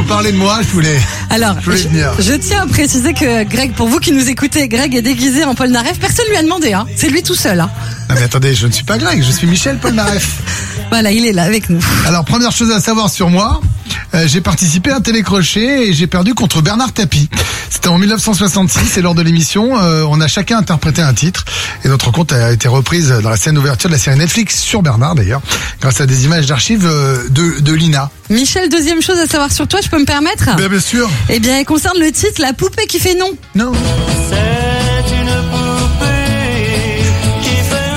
parlez de moi, je voulais venir. Je tiens à préciser que Greg, pour vous qui nous écoutez, Greg est déguisé en Polnareff. Personne lui a demandé, hein. C'est lui tout seul, hein. Non mais attendez, je ne suis pas Greg, je suis Michel Polnareff. Voilà, il est là avec nous. Alors, première chose à savoir sur moi, j'ai participé à un télécrochet et j'ai perdu contre Bernard Tapie. C'était en 1966 et lors de l'émission, on a chacun interprété un titre et notre rencontre a été reprise dans la scène d'ouverture de la série Netflix sur Bernard d'ailleurs, grâce à des images d'archives de l'INA. Michel, deuxième chose à savoir sur toi, je peux me permettre ? Bien sûr. Eh bien, elle concerne le titre La poupée qui fait non. Non. C'est une poupée qui fait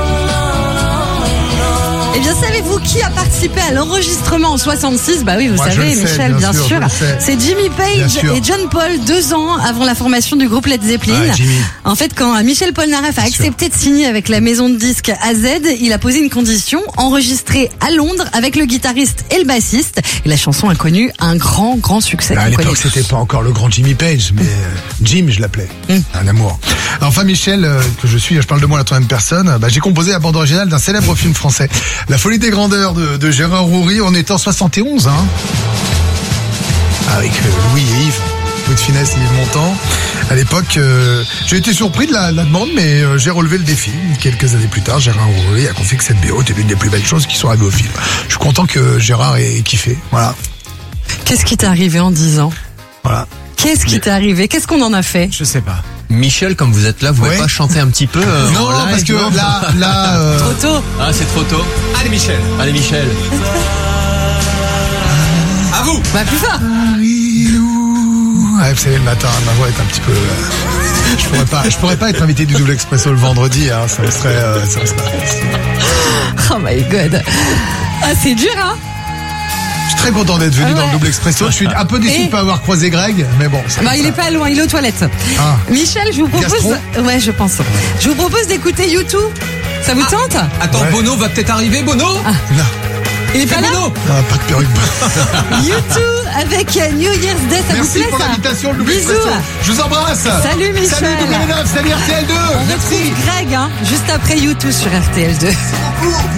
non. Eh bien, savez-vous qui a participé à l'enregistrement en 66 ? Bah oui, vous Moi, savez, je le sais, Michel, bien sûr. C'est Jimmy Bien Page sûr. et John Paul, 2 ans avant la formation du groupe Led Zeppelin. Ah, Jimmy. En fait, quand Michel Polnareff a accepté de signer avec la maison de disques AZ, il a posé une condition, enregistrer à Londres avec le guitariste et le bassiste. Et la chanson a connu un grand succès. À qu'on l'époque, connaît c'était tous. pas encore le grand Jimmy Page, mais Jim, je l'appelais. Un amour. Enfin, Michel, que je suis, je parle de moi à la troisième personne, j'ai composé la bande originale d'un célèbre film français. La folie des grandeurs de Gérard Houry, on était en 71, hein. Avec Louis et Yves. Louis de Finesse et Yves Montand. À l'époque, j'ai été surpris de la demande, mais j'ai relevé le défi. Quelques années plus tard, Gérard Houry a confié que cette BO était l'une des plus belles choses qui sont arrivées au film. Je suis content que Gérard ait kiffé. Voilà. Qu'est-ce qui t'est arrivé en 10 ans ? Voilà. Qu'est-ce qui t'est arrivé ? Qu'est-ce qu'on en a fait ? Je sais pas. Michel, comme vous êtes là, vous pouvez Ouais. pas chanter un petit peu Non, en live, parce que non là, Trop tôt. Ah, c'est trop tôt. Allez Michel, Allez, Michel. à vous. Bah plus fort. Ouais, vous savez, le matin, ma voix est un petit peu... Je pourrais pas être invité du Double Expresso le vendredi, hein, ça me serait... Oh my god. Ah, c'est dur, hein ? Je suis très content d'être venu Ah ouais. dans le Double Expresso. Je suis un peu déçu Et- de pas avoir croisé Greg, mais bon. c'est Bah, comme il ça. est pas loin, il est aux toilettes. Ah. Michel, je vous propose... Gastron Ouais, je pense. Je vous propose d'écouter U2. Ça vous tente ? Attends, Ouais. Bono va peut-être arriver, Bono. Non, Il est pas là ? Bono. pas de perruque. U2 avec New Year's Day, ça vous Merci plaît pour ça ? l'invitation, le Double Bisous. Expresso. Je vous embrasse. Salut, Michel. Salut W9, salut RTL2. On retrouve Greg, hein, juste après U2 sur RTL2. Merci.